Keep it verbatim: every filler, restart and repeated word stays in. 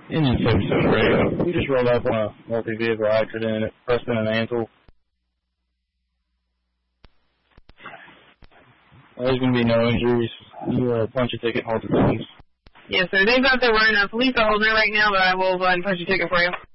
Engine seventy-six radio. We just rolled up on a multi-vehicle accident at Preston and Ansel. There's going to be no injuries. You uh, punch a ticket, hold the keys. Yes, sir. They've got their running a police officer right now, but I will go ahead and punch a ticket for you.